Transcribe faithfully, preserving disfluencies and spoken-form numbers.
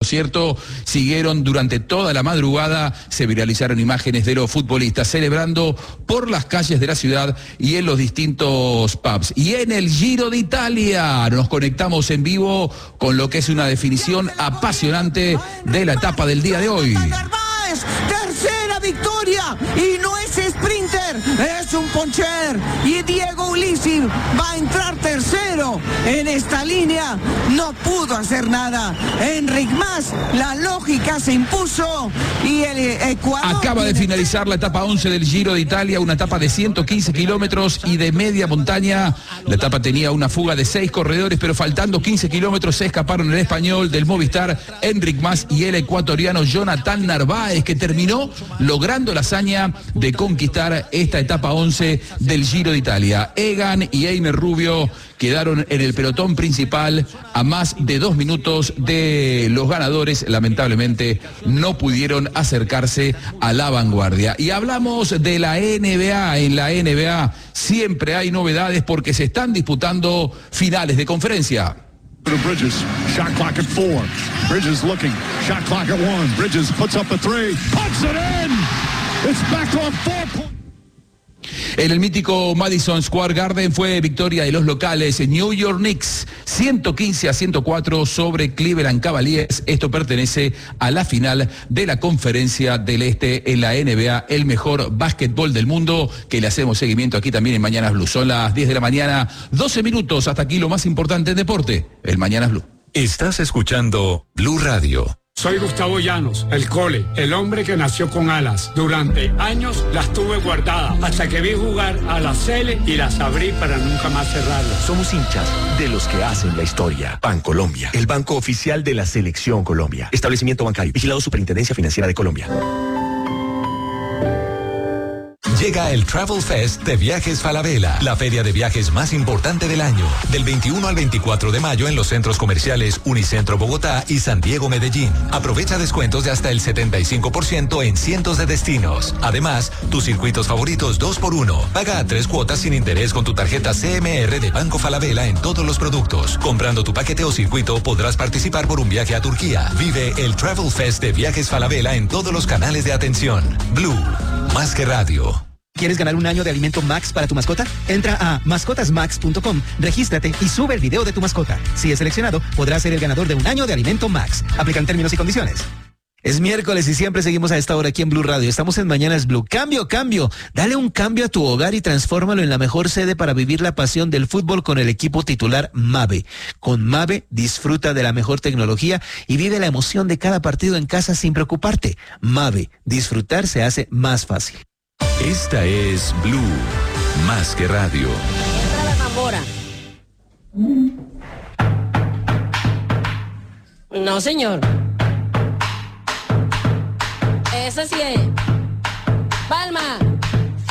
cierto, siguieron durante toda la madrugada, se viralizaron imágenes de los futbolistas celebrando por las calles de la ciudad y en los distintos pubs. Y en el Giro de Italia nos conectamos en vivo con lo que es una definición apasionante de la etapa del día de hoy. Tercera victoria y no es sprinter, es un poncher y Diego Ulissi va a entrar tercero en esta línea. No pudo hacer nada Enric Mas, la lógica se impuso y el Ecuador acaba de finalizar la etapa once del Giro de Italia, una etapa de ciento quince kilómetros y de media montaña. La etapa tenía una fuga de seis corredores, pero faltando quince kilómetros se escaparon el español del Movistar Enric Mas y el ecuatoriano Jonathan Narváez, que terminó logrando la hazaña de conquistar esta etapa once del Giro de Italia. Egan y Einer Rubio quedaron en el pelotón principal a más de dos minutos de los ganadores. Lamentablemente no pudieron acercarse a la vanguardia. Y hablamos de la N B A. En la N B A siempre hay novedades porque se están disputando finales de conferencia. Bridges, shot clock at four. Bridges looking, shot clock at one. Bridges puts up a three, puts it in. It's back on four points. En el mítico Madison Square Garden fue victoria de los locales New York Knicks, ciento quince a ciento cuatro sobre Cleveland Cavaliers. Esto pertenece a la final de la Conferencia del Este en la N B A, el mejor básquetbol del mundo, que le hacemos seguimiento aquí también en Mañanas Blue. Son las diez de la mañana, doce minutos, hasta aquí lo más importante en deporte, el Mañanas Blue. Estás escuchando Blue Radio. Soy Gustavo Llanos, el Cole, el hombre que nació con alas. Durante años las tuve guardadas hasta que vi jugar a la Cele y las abrí para nunca más cerrarlas. Somos hinchas de los que hacen la historia. Bancolombia, el banco oficial de la Selección Colombia. Establecimiento bancario, vigilado Superintendencia Financiera de Colombia. Llega el Travel Fest de Viajes Falabella, la feria de viajes más importante del año. Del veintiuno al veinticuatro de mayo en los centros comerciales Unicentro Bogotá y San Diego Medellín. Aprovecha descuentos de hasta el setenta y cinco por ciento en cientos de destinos. Además, tus circuitos favoritos dos por uno. Paga a tres cuotas sin interés con tu tarjeta C M R de Banco Falabella en todos los productos. Comprando tu paquete o circuito podrás participar por un viaje a Turquía. Vive el Travel Fest de Viajes Falabella en todos los canales de atención. Blue, más que radio. ¿Quieres ganar un año de alimento Max para tu mascota? Entra a mascotas max punto com, regístrate y sube el video de tu mascota. Si es seleccionado, podrás ser el ganador de un año de alimento Max. Aplican términos y condiciones. Es miércoles y siempre seguimos a esta hora aquí en Blue Radio. Estamos en Mañanas Blue. Cambio, cambio. Dale un cambio a tu hogar y transfórmalo en la mejor sede para vivir la pasión del fútbol con el equipo titular Mave. Con Mave disfruta de la mejor tecnología y vive la emoción de cada partido en casa sin preocuparte. Mave, disfrutar se hace más fácil. Esta es Blue, más que radio. Entra la tambora. No, señor. Esa sí es. Palma.